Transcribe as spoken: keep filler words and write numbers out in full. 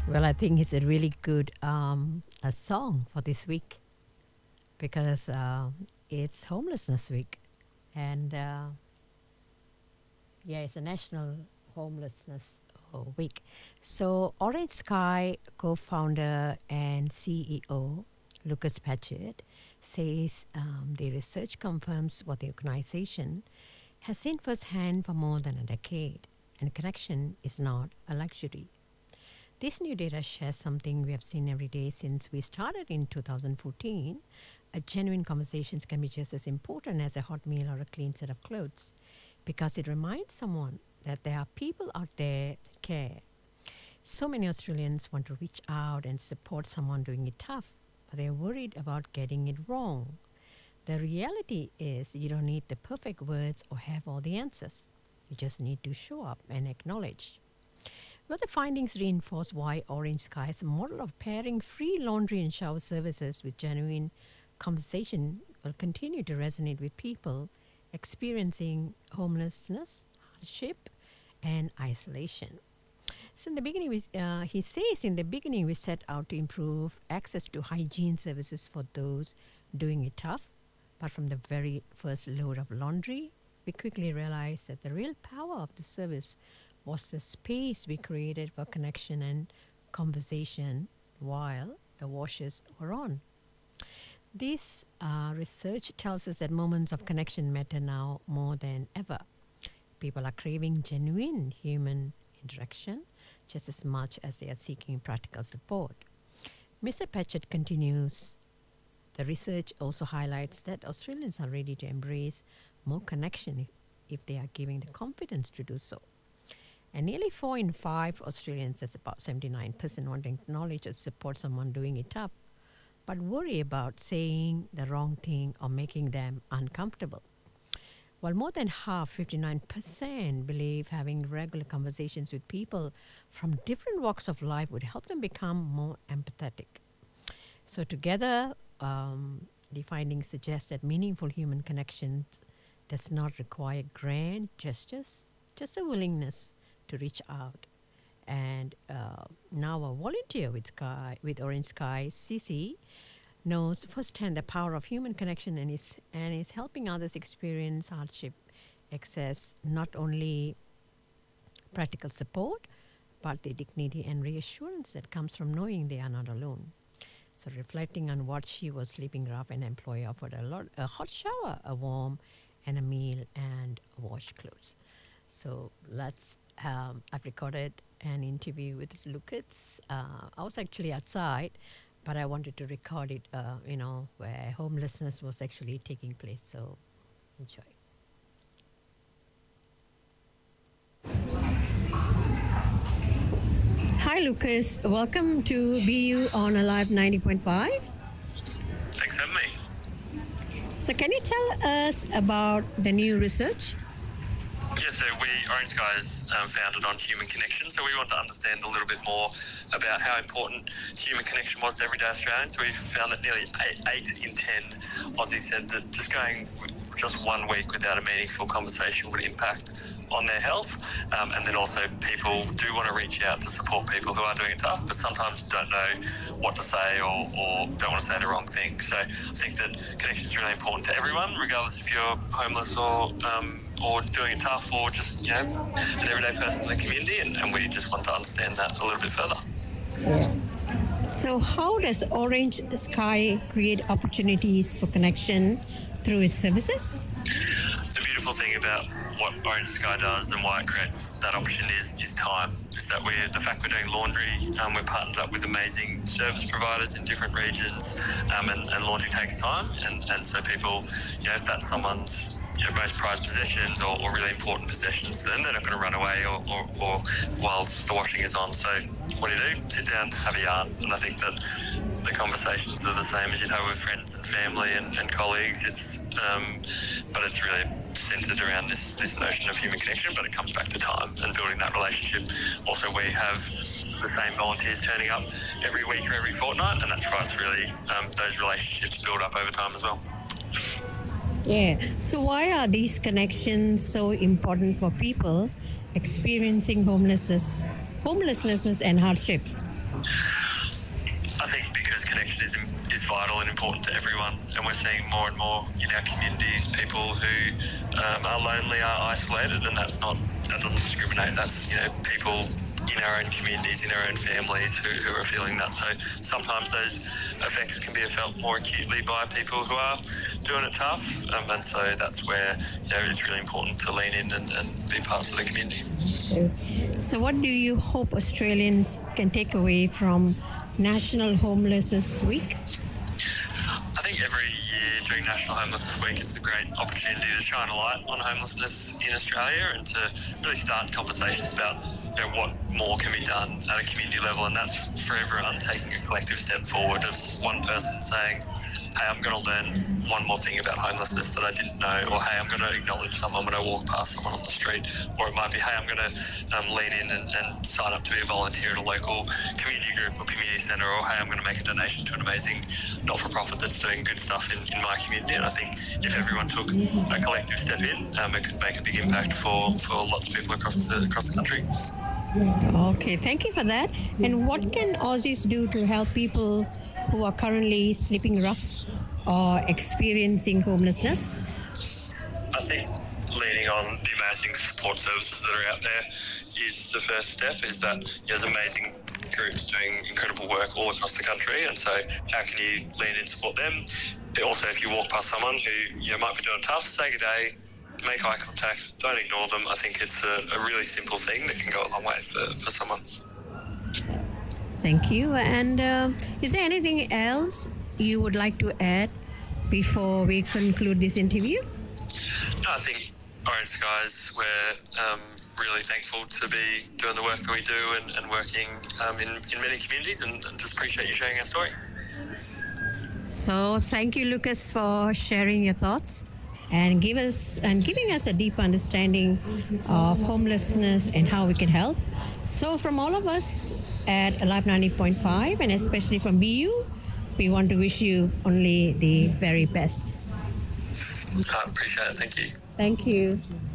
Well, I think it's a really good um, a song for this week because uh, it's Homelessness Week. And uh, yeah, it's a National Homelessness uh, Week. So, Orange Sky co founder and C E O Lucas Patchett says um, the research confirms what the organization has seen firsthand for more than a decade, and connection is not a luxury. This new data shares something we have seen every day since we started in two thousand fourteen. A genuine conversations can be just as important as a hot meal or a clean set of clothes because it reminds someone that there are people out there that care. So many Australians want to reach out and support someone doing it tough, but they're worried about getting it wrong. The reality is you don't need the perfect words or have all the answers. You just need to show up and acknowledge. Well, the findings reinforce why Orange Sky's model of pairing free laundry and shower services with genuine conversation will continue to resonate with people experiencing homelessness, hardship, and isolation. So, in the beginning, we, uh, he says, in the beginning, we set out to improve access to hygiene services for those doing it tough. But from the very first load of laundry, we quickly realized that the real power of the service was the space we created for connection and conversation while the washers were on. This uh, research tells us that moments of connection matter now more than ever. People are craving genuine human interaction just as much as they are seeking practical support. Mister Patchett continues, the research also highlights that Australians are ready to embrace more connection if, if they are given the confidence to do so. And nearly four in five Australians, that's about seventy-nine percent, want to acknowledge or support someone doing it tough, but worry about saying the wrong thing or making them uncomfortable. While more than half, fifty-nine percent, believe having regular conversations with people from different walks of life would help them become more empathetic. So together, um, the findings suggest that meaningful human connections does not require grand gestures, just a willingness to reach out. And uh, now a volunteer with Sky, with Orange Sky, Cici, knows firsthand the power of human connection and is and is helping others experience hardship, access not only practical support, but the dignity and reassurance that comes from knowing they are not alone. So reflecting on what she was sleeping rough, an employee offered a, lot, a hot shower, a warm, and a meal, and wash clothes. So let's. Um, I've recorded an interview with Lucas. Uh, I was actually outside, but I wanted to record it, uh, you know, where homelessness was actually taking place. So enjoy. Hi, Lucas. Welcome to B U on Alive ninety point five. Thanks for having me. So can you tell us about the new research? Yeah, so we, Orange Sky is um, founded on human connection, so we want to understand a little bit more about how important human connection was to everyday Australians. We found that nearly eight, eight in ten Aussies said that just going just one week without a meaningful conversation would impact on their health, um, and then also people do want to reach out to support people who are doing it tough, but sometimes don't know what to say or, or don't want to say the wrong thing. So I think that connection is really important to everyone, regardless if you're homeless or um, or doing it tough or just, you know, an everyday person in the community, and, and we just want to understand that a little bit further. Yeah. So how does Orange Sky create opportunities for connection through its services? The beautiful thing about what Orange Sky does and why it creates that option is, is time. Is that we're, the fact we're doing laundry, um, we're partnered up with amazing service providers in different regions, um, and, and laundry takes time, and, and so people, you know, if that's someone's, you know, most prized possessions or, or really important possessions, then they're not going to run away or, or, or whilst the washing is on. So what do you do? Sit down, have a yarn. And I think that the conversations are the same as you'd have with friends and family and, and colleagues. It's um, but it's really centred around this, this notion of human connection, but it comes back to time and building that relationship. Also, we have the same volunteers turning up every week or every fortnight, and that's why it's really um, those relationships build up over time as well. Yeah. So why are these connections so important for people experiencing homelessness, homelessness and hardship? I think because connection is is vital and important to everyone, and we're seeing more and more in our communities people who um, are lonely, are isolated, and that's not that doesn't discriminate. That's, you know, people in our own communities, in our own families who, who are feeling that. So sometimes those effects can be felt more acutely by people who are doing it tough, um, and so that's where, you know, it's really important to lean in and, and be part of the community. So what do you hope Australians can take away from National Homelessness Week? I think every year during National Homelessness Week it's a great opportunity to shine a light on homelessness in Australia and to really start conversations about, you know, what more can be done at a community level, and that's for everyone taking a collective step forward of one person saying, hey, I'm going to learn one more thing about homelessness that I didn't know, or hey, I'm going to acknowledge someone when I walk past someone on the street, or it might be, hey, I'm going to um, lean in and, and sign up to be a volunteer at a local community group or community centre, or hey, I'm going to make a donation to an amazing not-for-profit that's doing good stuff in, in my community. And I think if everyone took a collective step in, um, it could make a big impact for, for lots of people across the, across the country. Okay, thank you for that. And what can Aussies do to help people who are currently sleeping rough or experiencing homelessness? I think leaning on the amazing support services that are out there is the first step, is that there's amazing groups doing incredible work all across the country, and so how can you lean in and support them? Also, if you walk past someone who, you know, might be doing tough, say good day, make eye contact, don't ignore them. I think it's a, a really simple thing that can go a long way for, for someone. Thank you. And uh, is there anything else you would like to add before we conclude this interview? No, I think Orange Skies, we're um, really thankful to be doing the work that we do and, and working um, in, in many communities, and, and just appreciate you sharing our story. So thank you, Lucas, for sharing your thoughts and give us and giving us a deep understanding of homelessness and how we can help. So from all of us at Alive ninety point five, and especially from B U, we want to wish you only the very best. I appreciate it. Thank you. Thank you.